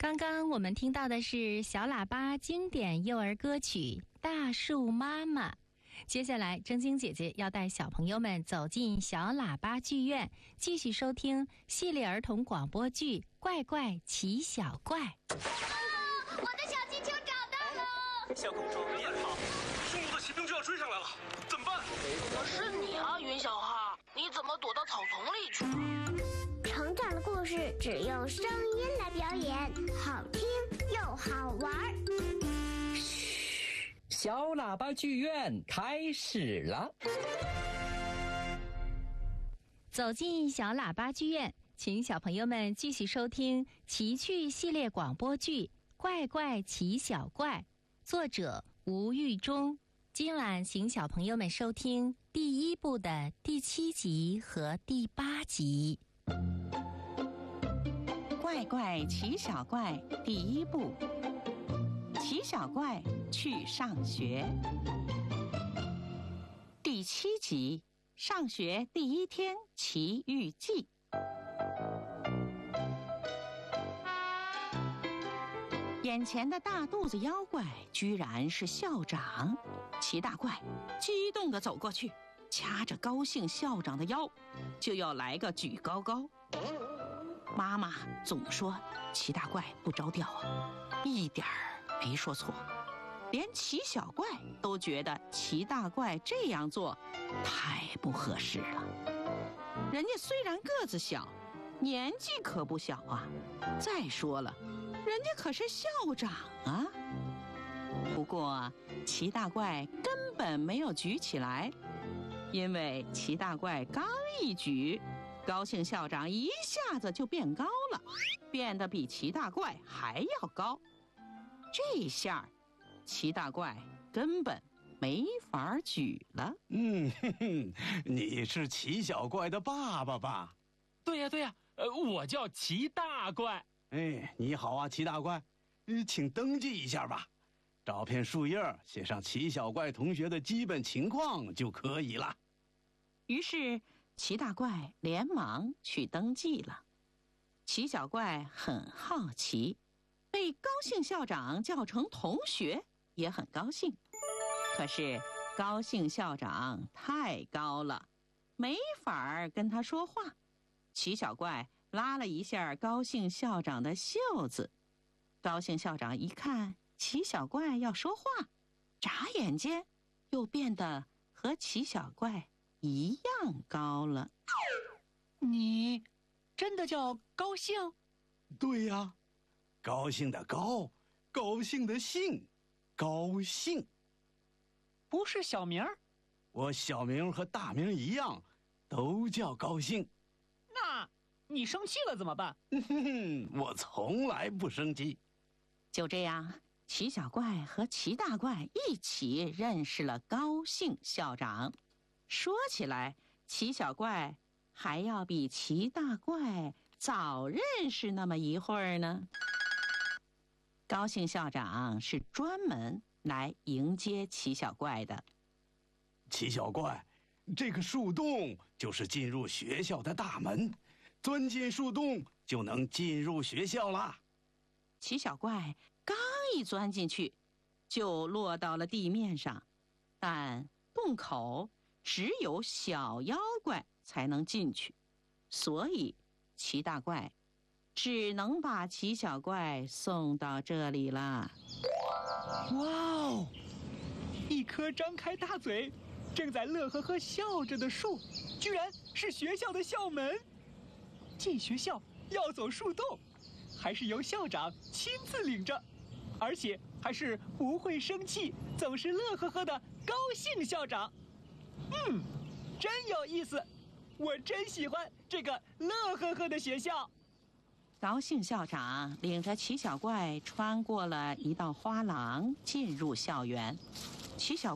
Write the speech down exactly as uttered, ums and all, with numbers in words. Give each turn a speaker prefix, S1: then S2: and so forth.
S1: 刚刚我们听到的是小喇叭经典幼儿歌曲《大树妈妈》。接下来正晶姐姐要带小朋友们走进小喇叭剧院，继续收听系列儿童广播剧《怪怪奇小怪》。
S2: 啊，我的小气球找到了！
S3: 小公主你好，匈奴的骑兵就要追上来了，怎么办？
S4: 是你啊，云小哈，你怎么躲到草丛里去了？
S2: 成长的故事只用声音来表演，好听又好玩。
S5: 嘘，小喇叭剧院开始了。
S1: 走进小喇叭剧院，请小朋友们继续收听奇趣系列广播剧《怪怪奇小怪》，作者吴玉忠。今晚请小朋友们收听第一部的第七集和第八集。
S6: 怪怪奇小怪第一部，奇小怪去上学。第七集，上学第一天奇遇记。眼前的大肚子妖怪居然是校长，齐大怪激动地走过去，掐着高兴校长的腰，就要来个举高高。妈妈总说齐大怪不着调啊，一点儿没说错，连齐小怪都觉得齐大怪这样做太不合适了。人家虽然个子小，年纪可不小啊，再说了，人家可是校长啊。不过齐大怪根本没有举起来，因为齐大怪刚一举，高兴校长一下子就变高了，变得比齐大怪还要高。这下齐大怪根本没法举了。
S7: 嗯，哼哼，你是齐小怪的爸爸吧？
S3: 对呀对呀，呃，我叫齐大怪。
S7: 哎，你好啊，齐大怪，呃，请登记一下吧，照片树叶写上齐小怪同学的基本情况就可以了。
S6: 于是齐大怪连忙去登记了。齐小怪很好奇，被高兴校长叫成同学也很高兴，可是高兴校长太高了，没法跟他说话。齐小怪拉了一下高兴校长的袖子，高兴校长一看齐小怪要说话，眨眼间又变得和齐小怪一样高了。
S5: 你真的叫高兴？
S7: 对呀，高兴的高，高兴的兴，高兴。
S5: 不是小名儿？
S7: 我小名和大名一样，都叫高兴。
S5: 那你生气了怎么办？
S7: 哼哼，我从来不生气。
S6: 就这样，齐小怪和齐大怪一起认识了高兴校长。说起来，齐小怪还要比齐大怪早认识那么一会儿呢。高兴校长是专门来迎接齐小怪的。
S7: 齐小怪，这个树洞就是进入学校的大门，钻进树洞就能进入学校啦。
S6: 齐小怪刚一钻进去，就落到了地面上，但洞口只有小妖怪才能进去，所以齐大怪只能把齐小怪送到这里啦。
S5: 哇哦！一棵张开大嘴，正在乐呵呵笑着的树，居然是学校的校门。进学校要走树洞，还是由校长亲自领着，而且还是不会生气，总是乐呵呵的高兴校长。嗯，真有意思，我真喜欢这个乐呵呵的学校。
S6: 高兴校长领着齐小怪穿过了一道花廊，进入校园。齐小